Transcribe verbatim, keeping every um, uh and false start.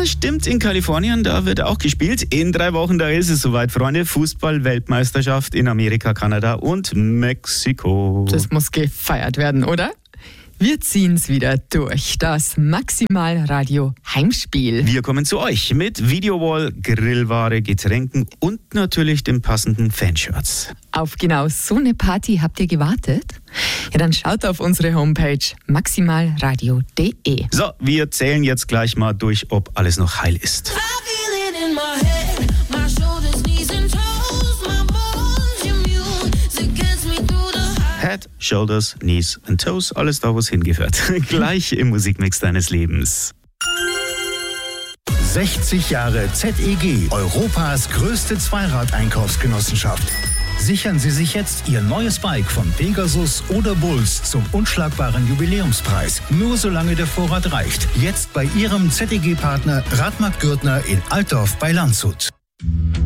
stimmt, in Kalifornien, da wird auch gespielt. In drei Wochen, da ist es soweit, Freunde. Fußball-Weltmeisterschaft in Amerika, Kanada und Mexiko. Das muss gefeiert werden, oder? Wir ziehen's wieder durch. Das Maximal-Radio Heimspiel. Wir kommen zu euch mit Videowall, Grillware, Getränken und natürlich den passenden Fanshirts. Auf genau so eine Party habt ihr gewartet? Ja, dann schaut auf unsere Homepage maximalradio punkt de. So, wir zählen jetzt gleich mal durch, ob alles noch heil ist. Head, Shoulders, Knees and Toes, alles da, wo es hingehört. Gleich im Musikmix deines Lebens. sechzig Jahre Z E G, Europas größte Zweirad-Einkaufsgenossenschaft. Sichern Sie sich jetzt Ihr neues Bike von Pegasus oder Bulls zum unschlagbaren Jubiläumspreis. Nur solange der Vorrat reicht. Jetzt bei Ihrem Z E G-Partner Radmarkt Gürtner in Altdorf bei Landshut.